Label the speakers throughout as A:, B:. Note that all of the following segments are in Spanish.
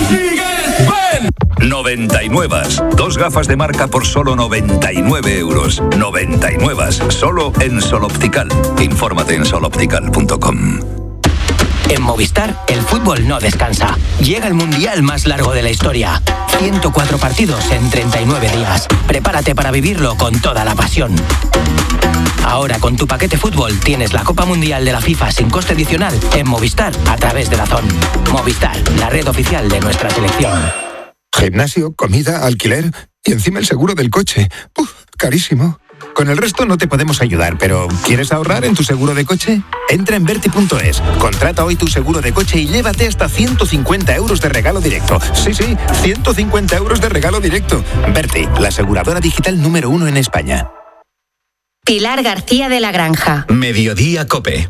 A: ¡Ven! 99. 2 gafas de marca por solo 99 euros. 99. Solo en Sol Optical. Infórmate en soloptical.com.
B: En Movistar, el fútbol no descansa. Llega el mundial más largo de la historia. 104 partidos en 39 días. Prepárate para vivirlo con toda la pasión. Ahora con tu paquete fútbol tienes la Copa Mundial de la FIFA sin coste adicional en Movistar a través de DAZN. Movistar, la red oficial de nuestra selección.
C: Gimnasio, comida, alquiler y encima el seguro del coche. Carísimo. Con el resto no te podemos ayudar, pero ¿quieres ahorrar en tu seguro de coche? Entra en Verti.es, contrata hoy tu seguro de coche y llévate hasta 150 euros de regalo directo. Sí, 150 euros de regalo directo. Verti, la aseguradora digital número 1 en España.
D: Pilar García de la Granja.
E: Mediodía COPE.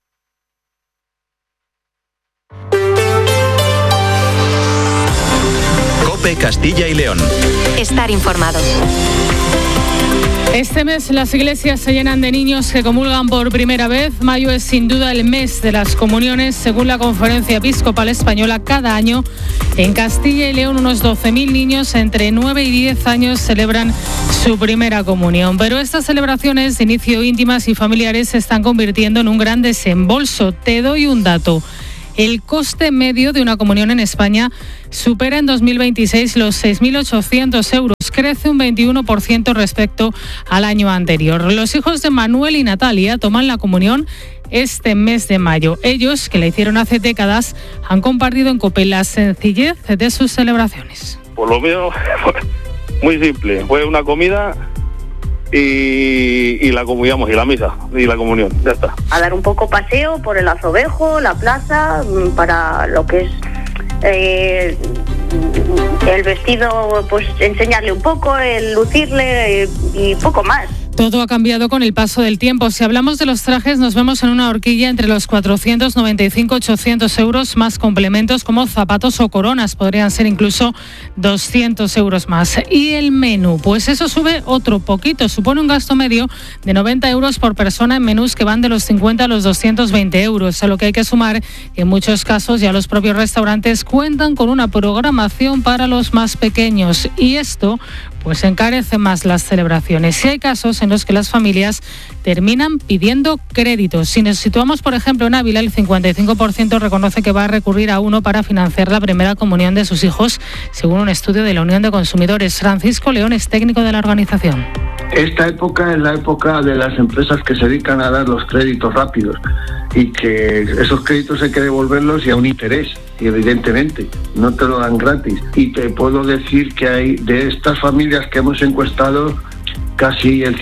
E: COPE Castilla y León.
D: Estar informado.
F: Este mes las iglesias se llenan de niños que comulgan por primera vez. Mayo es sin duda el mes de las comuniones. Según la Conferencia Episcopal Española, cada año en Castilla y León unos 12.000 niños entre 9 y 10 años celebran su primera comunión. Pero estas celebraciones de inicio íntimas y familiares se están convirtiendo en un gran desembolso. Te doy un dato. El coste medio de una comunión en España supera en 2026 los 6.800 euros. Crece un 21% respecto al año anterior. Los hijos de Manuel y Natalia toman la comunión este mes de mayo. Ellos, que la hicieron hace décadas, han compartido en COPE la sencillez de sus celebraciones.
G: Por lo mío, muy simple. Fue una comida y la comulgamos, y la misa, y la comunión, ya está.
H: A dar un poco paseo por el Azovejo, la plaza, para lo que es el vestido, pues enseñarle un poco, el lucirle y poco más.
F: Todo ha cambiado con el paso del tiempo. Si hablamos de los trajes, nos vemos en una horquilla entre los 495-800 euros, más complementos como zapatos o coronas. Podrían ser incluso 200 euros más. Y el menú, pues eso sube otro poquito. Supone un gasto medio de 90 euros por persona en menús que van de los 50 a los 220 euros. A lo que hay que sumar que en muchos casos ya los propios restaurantes cuentan con una programación para los más pequeños. Y esto pues encarece más las celebraciones. Si hay casos en los que las familias terminan pidiendo créditos. Si nos situamos, por ejemplo, en Ávila, el 55% reconoce que va a recurrir a uno para financiar la primera comunión de sus hijos, según un estudio de la Unión de Consumidores. Francisco León es técnico de la organización.
I: Esta época es la época de las empresas que se dedican a dar los créditos rápidos y que esos créditos hay que devolverlos y a un interés, y evidentemente no te lo dan gratis. Y te puedo decir que hay de estas familias que hemos encuestado, casi el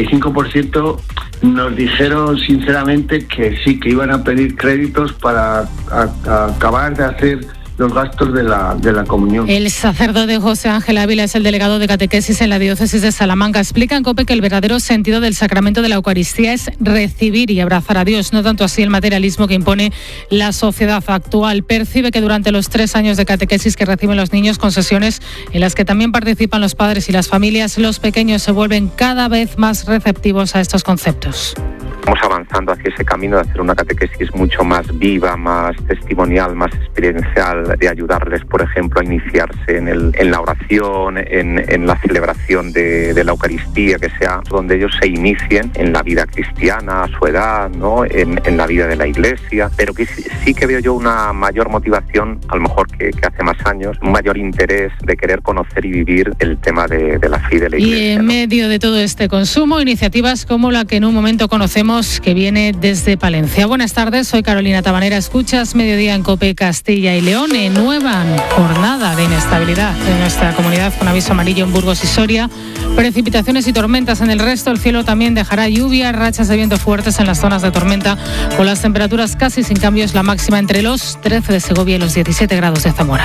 I: 55% nos dijeron sinceramente que sí, que iban a pedir créditos para acabar de hacer los gastos de la comunión.
F: El sacerdote José Ángel Ávila es el delegado de catequesis en la diócesis de Salamanca. Explica en COPE que el verdadero sentido del sacramento de la Eucaristía es recibir y abrazar a Dios, no tanto así el materialismo que impone la sociedad actual. Percibe que durante los 3 años de catequesis que reciben los niños, con sesiones en las que también participan los padres y las familias, los pequeños se vuelven cada vez más receptivos a estos conceptos.
J: Estamos avanzando hacia ese camino de hacer una catequesis mucho más viva, más testimonial, más experiencial, de ayudarles, por ejemplo, a iniciarse en la oración, en la celebración de la Eucaristía, que sea donde ellos se inicien en la vida cristiana a su edad, ¿no? en la vida de la Iglesia, pero que sí que veo yo una mayor motivación, a lo mejor que hace más años, un mayor interés de querer conocer y vivir el tema de la fe de la Iglesia.
F: Y en medio de todo este consumo, iniciativas como la que en un momento conocemos, que viene desde Palencia. Buenas tardes, soy Carolina Tabanera. Escuchas Mediodía en COPE Castilla y León. En nueva jornada de inestabilidad en nuestra comunidad, con aviso amarillo en Burgos y Soria. Precipitaciones y tormentas en el resto. El cielo también dejará lluvia, rachas de viento fuertes en las zonas de tormenta, con las temperaturas casi sin cambios. La máxima entre los 13 de Segovia y los 17 grados de Zamora.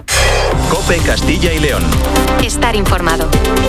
E: COPE Castilla y León.
D: Estar informado.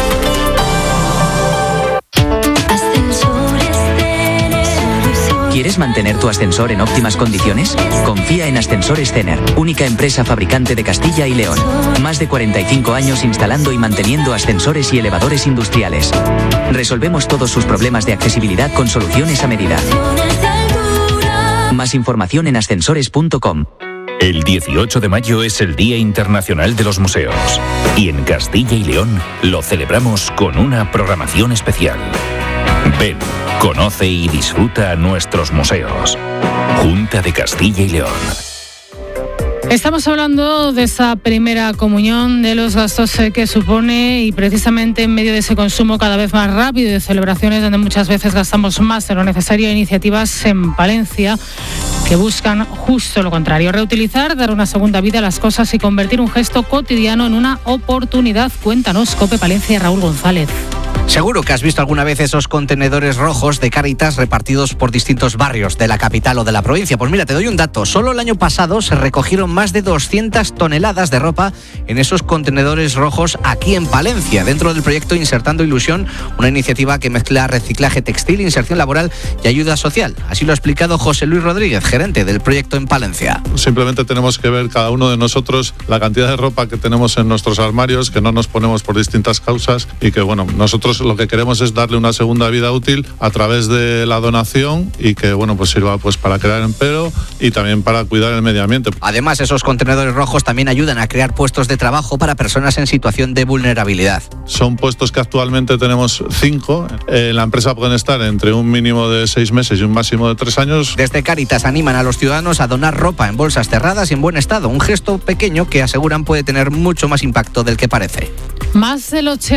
B: ¿Quieres mantener tu ascensor en óptimas condiciones? Confía en Ascensores Cener, única empresa fabricante de Castilla y León. Más de 45 años instalando y manteniendo ascensores y elevadores industriales. Resolvemos todos sus problemas de accesibilidad con soluciones a medida. Más información en ascensores.com.
K: El 18 de mayo es el Día Internacional de los Museos y en Castilla y León lo celebramos con una programación especial. Ven, conoce y disfruta nuestros museos. Junta de Castilla y León.
F: Estamos hablando de esa primera comunión, de los gastos que supone y precisamente en medio de ese consumo cada vez más rápido y de celebraciones donde muchas veces gastamos más de lo necesario, iniciativas en Palencia que buscan justo lo contrario, reutilizar, dar una segunda vida a las cosas y convertir un gesto cotidiano en una oportunidad. Cuéntanos, COPE Palencia, Raúl González.
L: Seguro que has visto alguna vez esos contenedores rojos de Cáritas repartidos por distintos barrios de la capital o de la provincia. Pues mira, te doy un dato. Solo el año pasado se recogieron más de 200 toneladas de ropa en esos contenedores rojos aquí en Palencia, dentro del proyecto Insertando Ilusión, una iniciativa que mezcla reciclaje textil, inserción laboral y ayuda social. Así lo ha explicado José Luis Rodríguez, gerente del proyecto en Palencia.
M: Simplemente tenemos que ver cada uno de nosotros la cantidad de ropa que tenemos en nuestros armarios, que no nos ponemos por distintas causas y que, bueno, nosotros lo que queremos es darle una segunda vida útil a través de la donación y que, bueno, pues sirva pues para crear empleo y también para cuidar el medio ambiente.
L: Además, esos contenedores rojos también ayudan a crear puestos de trabajo para personas en situación de vulnerabilidad.
M: Son puestos que actualmente tenemos 5. En la empresa pueden estar entre un mínimo de 6 meses y un máximo de 3 años.
L: Desde Cáritas animan a los ciudadanos a donar ropa en bolsas cerradas y en buen estado. Un gesto pequeño que aseguran puede tener mucho más impacto del que parece.
F: Más del 80